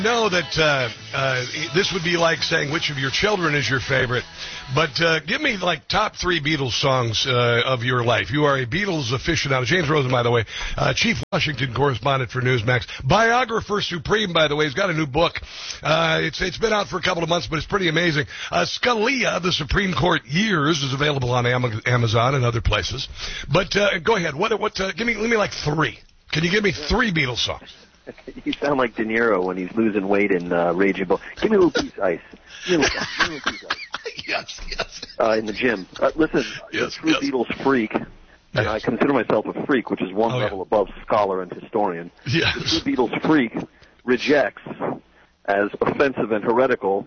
know that this would be like saying which of your children is your favorite, but give me like top 3 Beatles songs of your life. You are a Beatles aficionado. James Rosen, by the way, Chief Washington correspondent for Newsmax, biographer supreme, by the way. He's got a new book. It's been out for a couple of months, but it's pretty amazing. Scalia, the Supreme Court Years, is available on Amazon and other places. But go ahead. Give me like 3. Can you give me 3 Beatles songs? You sound like De Niro when he's losing weight in Raging Bull. Give me a little piece of ice. Give me a little piece of ice. Yes. In the gym. Listen, I'm a true Beatles freak, and I consider myself a freak, which is one level above scholar and historian. Yes. The true Beatles freak rejects as offensive and heretical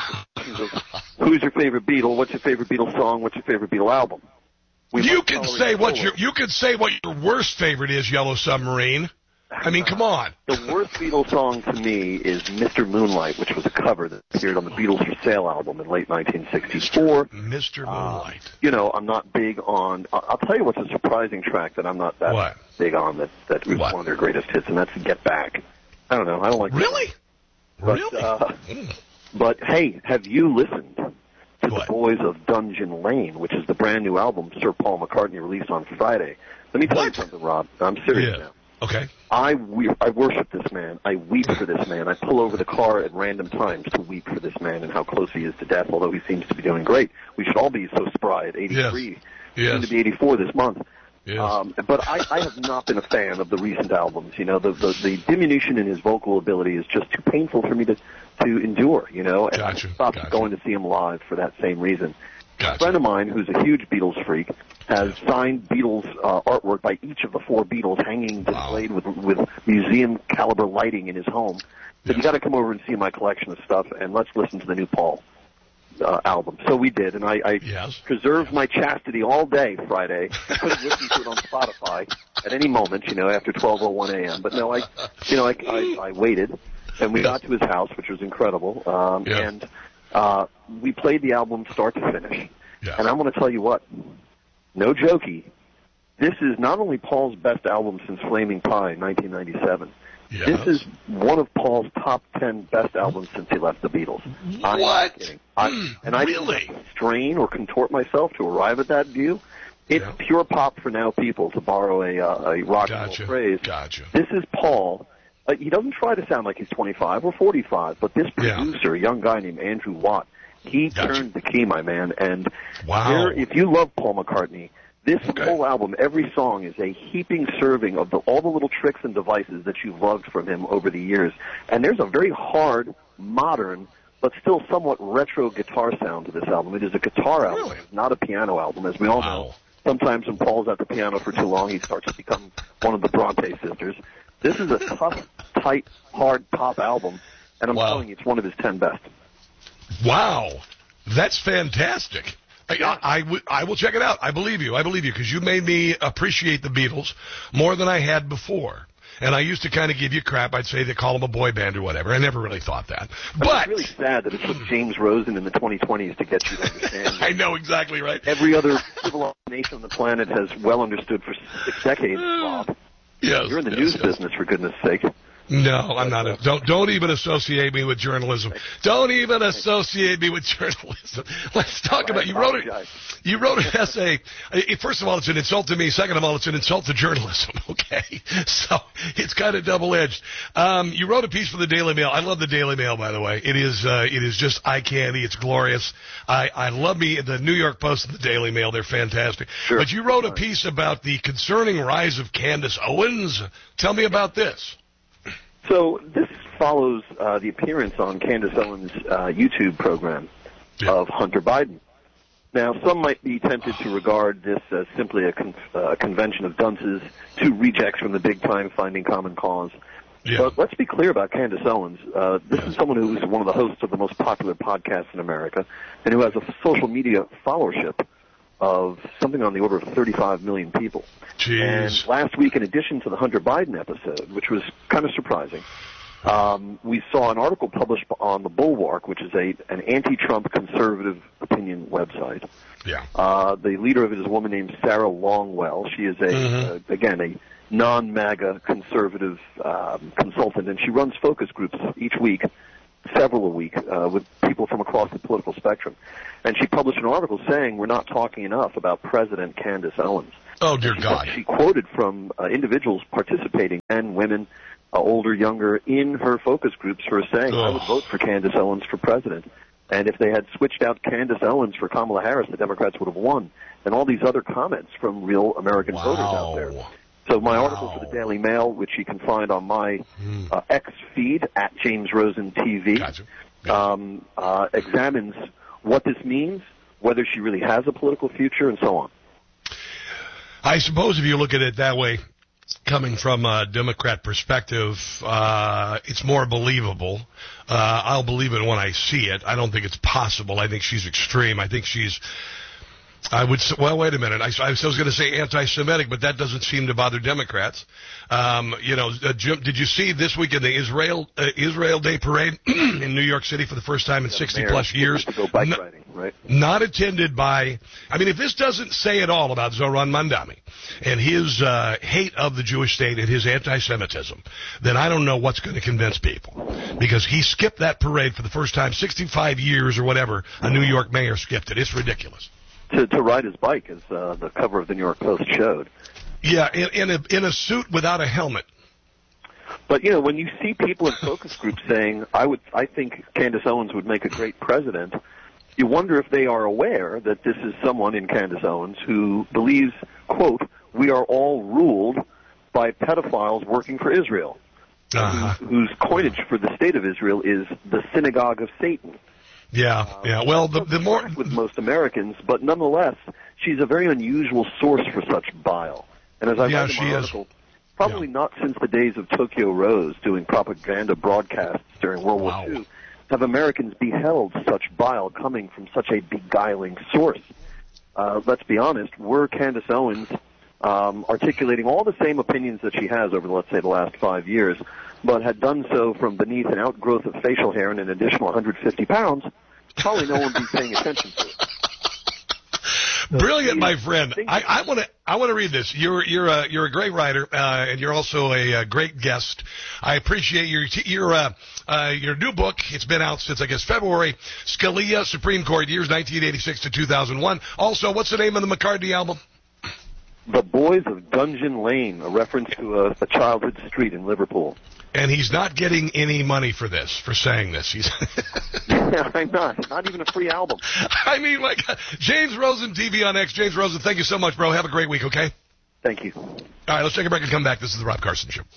who's your favorite Beatle, what's your favorite Beatles song, what's your favorite Beatle album. You can say what your worst favorite is, Yellow Submarine. I mean, come on. The worst Beatles song to me is Mr. Moonlight, which was a cover that appeared on the Beatles for Sale album in late 1964. Mr. Moonlight. I'm not big on... I'll tell you what's a surprising track that I'm not that big on that was one of their greatest hits, and that's Get Back. I don't know. I don't like Really? But, really? But, hey, have you listened to The Boys of Dungeon Lane, which is the brand new album Sir Paul McCartney released on Friday? Let me tell you something, Rob. I'm serious now. Okay. I worship this man. I weep for this man. I pull over the car at random times to weep for this man and how close he is to death, although he seems to be doing great. We should all be so spry at 83. Yes. Soon to be 84 this month. Yes. But I have not been a fan of the recent albums. The diminution in his vocal ability is just too painful for me to endure, and I stopped going to see him live for that same reason. A friend of mine who's a huge Beatles freak has signed Beatles artwork by each of the 4 Beatles hanging displayed with museum-caliber lighting in his home. Said, you got to come over and see my collection of stuff, and let's listen to the new Paul album. So we did, and I preserved my chastity all day Friday. I could have listened to it on Spotify at any moment, after 12:01 a.m. But no, I waited, and we got to his house, which was incredible, and we played the album start to finish. Yeah. And I'm going to tell you what, no jokey, this is not only Paul's best album since Flaming Pie in 1997. Yes. This is one of Paul's top 10 best albums since he left the Beatles. I'm not kidding. I didn't have to strain or contort myself to arrive at that view. It's pure pop for now people, to borrow a rock and roll phrase. This is Paul. He doesn't try to sound like he's 25 or 45, but this producer, a young guy named Andrew Watt, he turned the key, my man. And if you love Paul McCartney, this whole album, every song is a heaping serving of all the little tricks and devices that you've loved from him over the years. And there's a very hard, modern, but still somewhat retro guitar sound to this album. It is a guitar album, not a piano album, as we all know. Sometimes when Paul's at the piano for too long, he starts to become one of the Bronte sisters. This is a tough, tight, hard pop album, and I'm telling you, it's one of his 10 best. Wow. That's fantastic. I will check it out. I believe you, because you made me appreciate the Beatles more than I had before. And I used to kind of give you crap. I'd say they call them a boy band or whatever. I never really thought that. But it's really sad that it took James Rosen in the 2020s to get you to understand. I know exactly right. Every other civilized nation on the planet has well understood for 6 decades, Bob. Yes, you're in the news business, for goodness sake. No, I'm not. Don't even associate me with journalism. Don't even associate me with journalism. Let's talk about you wrote an essay. First of all, it's an insult to me. Second of all, it's an insult to journalism. Okay, so it's kind of double-edged. You wrote a piece for the Daily Mail. I love the Daily Mail, by the way. It is just eye candy. It's glorious. I love the New York Post and the Daily Mail. They're fantastic. Sure. But you wrote a piece about the concerning rise of Candace Owens. Tell me about this. So this follows the appearance on Candace Owens' YouTube program of Hunter Biden. Now, some might be tempted to regard this as simply a convention of dunces, 2 rejects from the big time finding common cause. Yeah. But let's be clear about Candace Owens. This is someone who is one of the hosts of the most popular podcasts in America and who has a social media followership of something on the order of 35 million people. Jeez. And last week, in addition to the Hunter Biden episode, which was kind of surprising, we saw an article published on The Bulwark, which is an anti-Trump conservative opinion website. Yeah. The leader of it is a woman named Sarah Longwell. She is again, non-MAGA conservative consultant, and she runs focus groups each week, several a week, with people from across the political spectrum. And she published an article saying we're not talking enough about President Candace Owens. Oh, dear God. She quoted from individuals participating, men, women, older, younger, in her focus groups for saying, I would vote for Candace Owens for president. And if they had switched out Candace Owens for Kamala Harris, the Democrats would have won. And all these other comments from real American voters out there. So my article for the Daily Mail, which you can find on my X feed, at James Rosen TV, examines what this means, whether she really has a political future, and so on. I suppose if you look at it that way, coming from a Democrat perspective, it's more believable. I'll believe it when I see it. I don't think it's possible. I think she's extreme. I think she's... well, wait a minute. I was going to say anti-Semitic, but that doesn't seem to bother Democrats. Jim, did you see this week in the Israel Day Parade in New York City for the first time in 60-plus years? To go bike riding, right? Not attended by... I mean, if this doesn't say it all about Zohran Mamdani and his hate of the Jewish state and his anti-Semitism, then I don't know what's going to convince people. Because he skipped that parade for the first time, 65 years or whatever, a New York mayor skipped it. It's ridiculous. To ride his bike, as the cover of the New York Post showed. Yeah, in a suit without a helmet. But when you see people in focus groups saying, "I think Candace Owens would make a great president," you wonder if they are aware that this is someone in Candace Owens who believes, quote, "We are all ruled by pedophiles working for Israel," whose coinage for the state of Israel is the synagogue of Satan. Yeah. Well, the more with most Americans, but nonetheless, she's a very unusual source for such bile. And as I write in my article, probably not since the days of Tokyo Rose doing propaganda broadcasts during World War II have Americans beheld such bile coming from such a beguiling source. Let's be honest, were Candace Owens articulating all the same opinions that she has over, let's say, the last 5 years, but had done so from beneath an outgrowth of facial hair and an additional 150 pounds, probably no one would be paying attention to it. Brilliant, my friend. I want to read this. You're a great writer, and you're also a great guest. I appreciate your new book. It's been out since, I guess, February. Scalia, Supreme Court, years 1986 to 2001. Also, what's the name of the McCartney album? The Boys of Dungeon Lane, a reference to a childhood street in Liverpool. And he's not getting any money for this, for saying this. He's I'm not even a free album. I mean, like, James Rosen, TV on X. James Rosen, thank you so much, bro. Have a great week, okay? Thank you. All right, let's take a break and come back. This is the Rob Carson Show.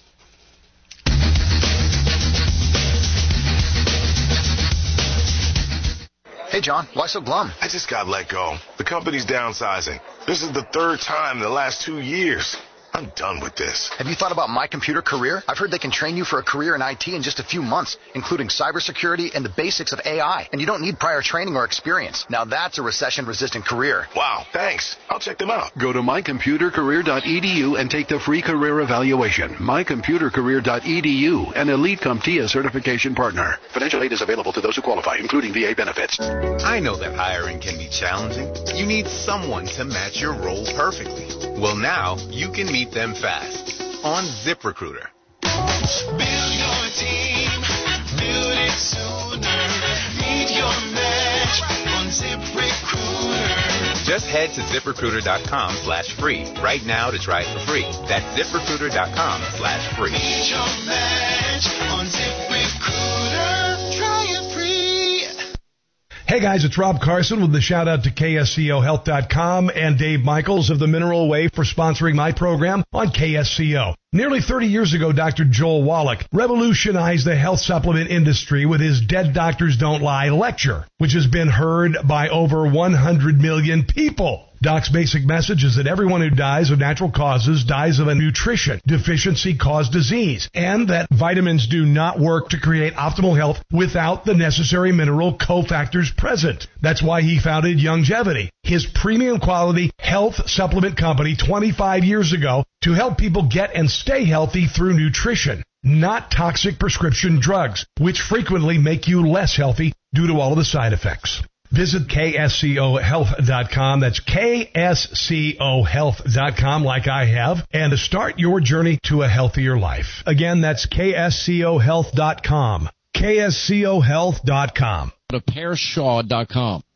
Hey, John, why so glum? I just got let go. The company's downsizing. This is the third time in the last 2 years. I'm done with this. Have you thought about My Computer Career? I've heard they can train you for a career in IT in just a few months, including cybersecurity and the basics of AI. And you don't need prior training or experience. Now that's a recession-resistant career. Wow, thanks. I'll check them out. Go to mycomputercareer.edu and take the free career evaluation. mycomputercareer.edu, an Elite CompTIA certification partner. Financial aid is available to those who qualify, including VA benefits. I know that hiring can be challenging. You need someone to match your role perfectly. Well, now you can meet them fast on ZipRecruiter. Build your team, build it sooner. Meet your match on ZipRecruiter. Just head to ZipRecruiter.com/free right now to try it for free. That's ZipRecruiter.com/free. Meet your match on ZipRecruiter. Try it free. Hey guys, it's Rob Carson with the shout out to KSCOHealth.com and Dave Michaels of the Mineral Way for sponsoring my program on KSCO. Nearly 30 years ago, Dr. Joel Wallach revolutionized the health supplement industry with his Dead Doctors Don't Lie lecture, which has been heard by over 100 million people. Doc's basic message is that everyone who dies of natural causes dies of a nutrition deficiency caused disease, and that vitamins do not work to create optimal health without the necessary mineral cofactors present. That's why he founded Youngevity, his premium quality health supplement company 25 years ago, to help people get and stay healthy through nutrition, not toxic prescription drugs, which frequently make you less healthy due to all of the side effects. Visit KSCOHealth.com. That's KSCOHealth.com, like I have, and start your journey to a healthier life. Again, that's KSCOHealth.com. KSCOHealth.com. Go to PearShaw.com.